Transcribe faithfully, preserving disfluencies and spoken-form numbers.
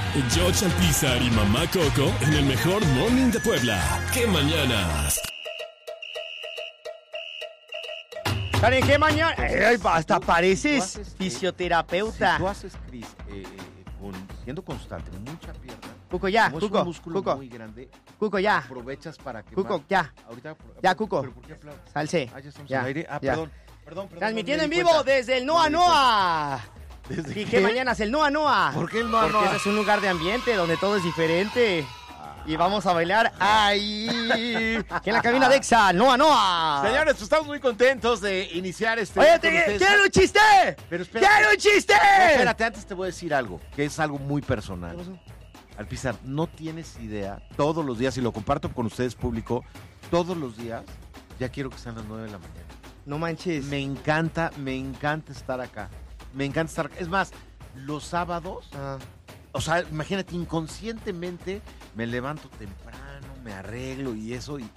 George Alpizar y Mamá Coco en el mejor morning de Puebla. ¡Qué mañanas! ¿Saben qué mañana? Ay, hasta Tú- pareces tú haces, eh, fisioterapeuta. Si tú haces, Cris, eh, eh, con, siendo constante, mucha pierna, Cuco, ya, como es Cuco, un músculo Cuco, muy grande, Cuco, ya. aprovechas para que... Cuco, ya. Ahorita, Ya, Cuco. ¿Pero por qué aplaudes? Salse. Ah, ya estamos Ya, al aire. Ah, ya. perdón, perdón, perdón. Transmitiendo no en me di vivo cuenta. desde el No Noa me di Noa. ¿Desde ¿Y qué? qué mañana es el Noa Noa? ¿Por qué el Noa Porque Noa? ese es un lugar de ambiente donde todo es diferente. Y vamos a bailar ahí. Aquí en la cabina de Exa, Noa Noa. Señores, pues estamos muy contentos de iniciar este... Oye, con te, ustedes. ¡quiero un chiste! Pero espérate. ¡Quiero un chiste! No, espérate, antes te voy a decir algo, que es algo muy personal. Alpizar, no tienes idea, todos los días, y lo comparto con ustedes, público, todos los días, ya quiero que sean las nueve de la mañana. No manches. Me encanta, me encanta estar acá. Me encanta estar acá. Es más, los sábados, Ah, o sea, imagínate, inconscientemente me levanto temprano, me arreglo y eso, y,